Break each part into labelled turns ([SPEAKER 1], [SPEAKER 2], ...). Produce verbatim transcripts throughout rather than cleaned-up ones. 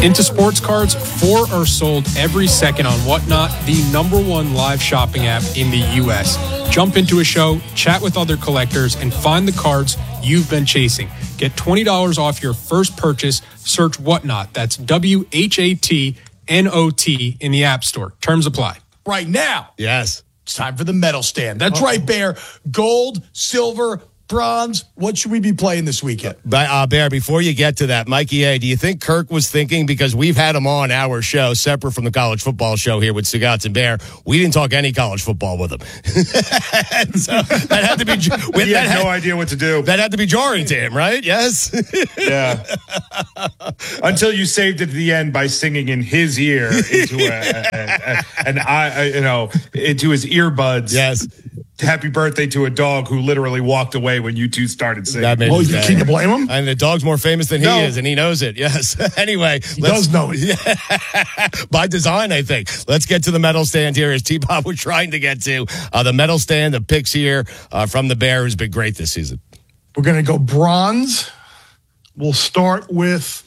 [SPEAKER 1] Into sports cards, four are sold every second on Whatnot, the number one live shopping app in the U S. Jump into a show, chat with other collectors, and find the cards you've been chasing. Get twenty dollars off your first purchase. Search Whatnot. That's W H A T N O T in the App Store. Terms apply.
[SPEAKER 2] Right now.
[SPEAKER 3] Yes.
[SPEAKER 2] It's time for the medal stand. That's Uh-oh. right, Bear. Gold, silver, bronze. What should we be playing this weekend?
[SPEAKER 3] But, uh, Bear, before you get to that, Mikey A., do you think Kirk was thinking, because we've had him on our show, separate from the college football show here with Sagatz and Bear, we didn't talk any college football with him. So that had to be...
[SPEAKER 4] He had no idea what to do.
[SPEAKER 3] That had to be jarring to him, right? Yes?
[SPEAKER 4] Yeah. Until you saved it at the end by singing in his ear into a, a, a, an I, you know, into his earbuds.
[SPEAKER 3] Yes.
[SPEAKER 4] Happy birthday to a dog who literally walked away when you two started singing.
[SPEAKER 3] That made
[SPEAKER 2] well,
[SPEAKER 3] me
[SPEAKER 2] you
[SPEAKER 3] sad.
[SPEAKER 2] can't blame him.
[SPEAKER 3] And the dog's more famous than
[SPEAKER 4] No.
[SPEAKER 3] he is, and he knows it. Yes. Anyway,
[SPEAKER 2] he does know it.
[SPEAKER 3] Yeah. By design, I think. Let's get to the medal stand here, as T-Bob was trying to get to. Uh, the medal stand, the picks here uh, from the Bear, who's been great this season.
[SPEAKER 2] We're going to go bronze. We'll start with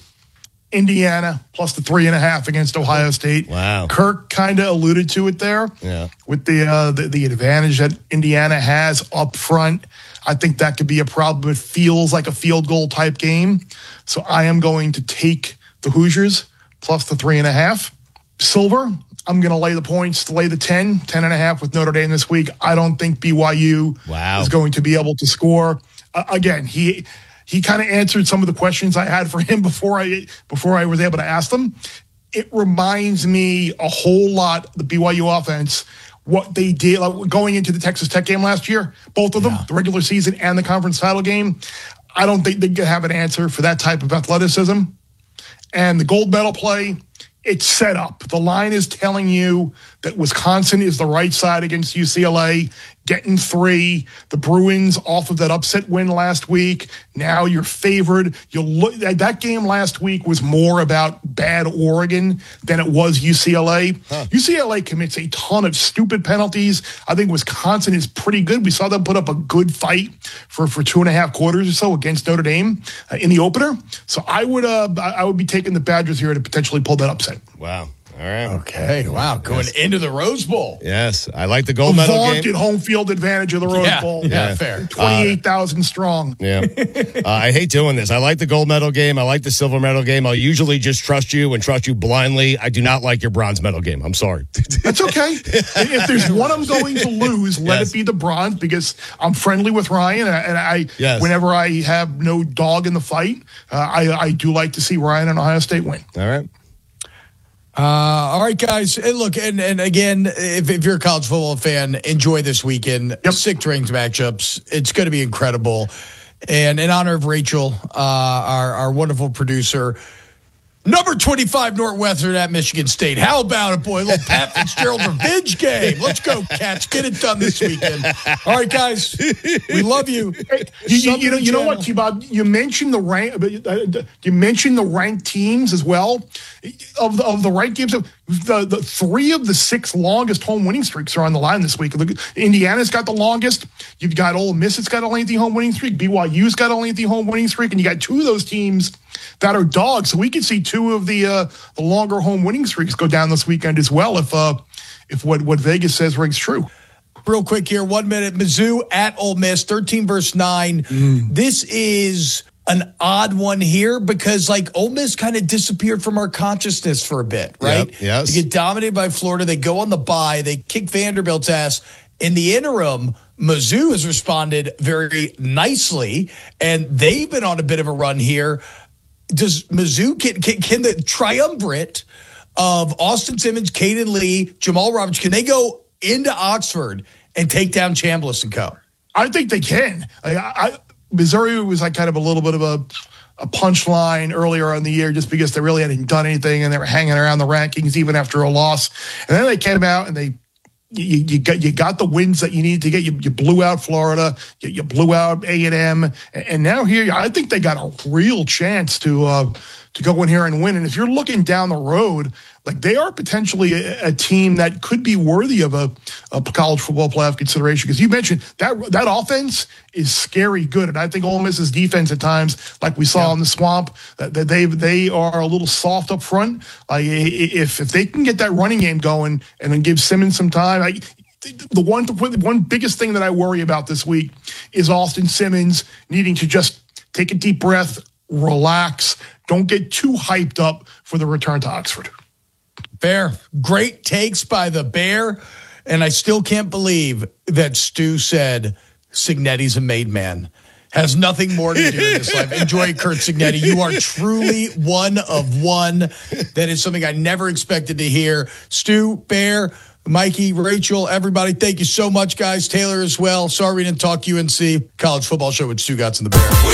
[SPEAKER 2] Indiana plus the three and a half against Ohio State.
[SPEAKER 3] Wow.
[SPEAKER 2] Kirk kind of alluded to it there.
[SPEAKER 3] Yeah.
[SPEAKER 2] With the, uh, the the advantage that Indiana has up front. I think that could be a problem. It feels like a field goal type game. So I am going to take the Hoosiers plus the three and a half. Silver, I'm going to lay the points, to lay the ten, ten and a half with Notre Dame this week. I don't think B Y U
[SPEAKER 3] wow.
[SPEAKER 2] is going to be able to score. Uh, again, he... He kind of answered some of the questions I had for him before I before I was able to ask them. It reminds me a whole lot, the B Y U offense, what they did like, going into the Texas Tech game last year, both of them, yeah. the regular season and the conference title game. I don't think they could have an answer for that type of athleticism. And the gold medal play, it's set up. The line is telling you that Wisconsin is the right side against U C L A, getting three. The Bruins off of that upset win last week. Now you're favored. You look that game last week was more about bad Oregon than it was U C L A. Huh. U C L A commits a ton of stupid penalties. I think Wisconsin is pretty good. We saw them put up a good fight for, for two and a half quarters or so against Notre Dame uh, in the opener. So I would uh, I would be taking the Badgers here to potentially pull that upset.
[SPEAKER 3] Wow. All right.
[SPEAKER 2] Okay. Wow. Going yes. into the Rose Bowl.
[SPEAKER 3] Yes. I like the gold medal game.
[SPEAKER 2] Vaunted home field advantage of the Rose
[SPEAKER 3] yeah.
[SPEAKER 2] Bowl.
[SPEAKER 3] Yeah,
[SPEAKER 2] yeah.
[SPEAKER 3] fair.
[SPEAKER 2] twenty-eight thousand uh, strong.
[SPEAKER 3] Yeah. uh, I hate doing this. I like the gold medal game. I like the silver medal game. I'll usually just trust you and trust you blindly. I do not like your bronze medal game. I'm sorry.
[SPEAKER 2] That's okay. If there's one I'm going to lose, let yes. it be the bronze, because I'm friendly with Ryan. And I,
[SPEAKER 3] yes.
[SPEAKER 2] whenever I have no dog in the fight, uh, I, I do like to see Ryan and Ohio State win.
[SPEAKER 3] All right.
[SPEAKER 5] Uh, all right, guys. And look, and, and again, if, if you're a college football fan, enjoy this weekend.
[SPEAKER 2] Yep.
[SPEAKER 5] Sick rings matchups. It's going to be incredible. And in honor of Rachel, uh, our, our wonderful producer, number twenty-five Northwestern at Michigan State. How about it, boy? A little Pat Fitzgerald revenge game. Let's go, Cats. Get it done this weekend. All right, guys. We love you.
[SPEAKER 2] Hey, you, you, you know, you know what, T-Bob? You mentioned the rank. You mentioned the ranked teams as well. Of the, of the ranked games, the, the three of the six longest home winning streaks are on the line this week. Indiana's got the longest. You've got Ole Miss that's got a lengthy home winning streak. B Y U's got a lengthy home winning streak, and you got two of those teams that are dogs. So we could see two of the uh, the longer home winning streaks go down this weekend as well, if uh, if what, what Vegas says rings true.
[SPEAKER 5] Real quick here, one minute. Mizzou at Ole Miss, thirteen versus nine. Mm. This is an odd one here because, like, Ole Miss kind of disappeared from our consciousness for a bit, right?
[SPEAKER 3] Yep, yes.
[SPEAKER 5] They get dominated by Florida. They go on the bye. They kick Vanderbilt's ass. In the interim, Mizzou has responded very nicely, and they've been on a bit of a run here. Does Mizzou, can, can, can the triumvirate of Austin Simmons, Caden Lee, Jamal Roberts, can they go into Oxford and take down Chambliss and co?
[SPEAKER 2] I think they can. I, I, Missouri was like kind of a little bit of a, a punchline earlier in the year just because they really hadn't done anything and they were hanging around the rankings even after a loss. And then they came out and they you, you got you got the wins that you needed to get. You, you blew out Florida. You, you blew out A and M. And now here, I think they got a real chance to uh, to go in here and win. And if you're looking down the road, like they are potentially a, a team that could be worthy of a, a college football playoff consideration. Because you mentioned that that offense is scary good, and I think Ole Miss's defense at times, like we saw yeah. in the Swamp, that they they are a little soft up front. Like if if they can get that running game going and then give Simmons some time, like, the one the one biggest thing that I worry about this week is Austin Simmons needing to just take a deep breath, relax, don't get too hyped up for the return to Oxford.
[SPEAKER 5] Bear, great takes by the Bear, and I still can't believe that Stu said Cignetti's a made man. Has nothing more to do in this life. Enjoy Curt Cignetti. You are truly one of one. That is something I never expected to hear. Stu, Bear, Mikey, Rachel, everybody, thank you so much, guys. Taylor as well. Sorry we didn't talk U N C. College Football Show with Stu Gatz and the Bear.